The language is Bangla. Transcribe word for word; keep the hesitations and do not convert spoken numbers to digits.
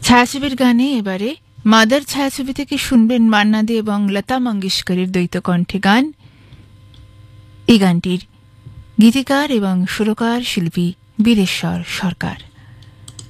ছায়াছবির গানে এবারে মাদার ছায়াছবি থেকে শুনবেন মান্না দে এবং লতা মঙ্গেশকরের দ্বৈত কণ্ঠে গান। এই গানটির গীতিকার এবং সুরকার শিল্পী বীরেশ্বর সরকার।